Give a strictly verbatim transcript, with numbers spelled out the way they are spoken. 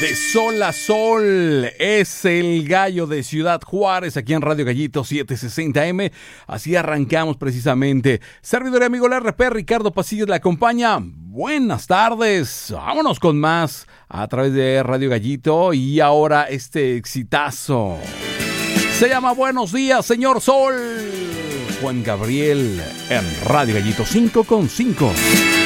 De sol a sol, es el gallo de Ciudad Juárez, aquí en Radio Gallito setecientos sesenta eme. Así arrancamos precisamente. Servidor y amigo el R P, Ricardo Pasillos, le acompaña. Buenas tardes, vámonos con más a través de Radio Gallito. Y ahora este exitazo se llama Buenos días, señor Sol. Juan Gabriel en Radio Gallito cinco con cinco.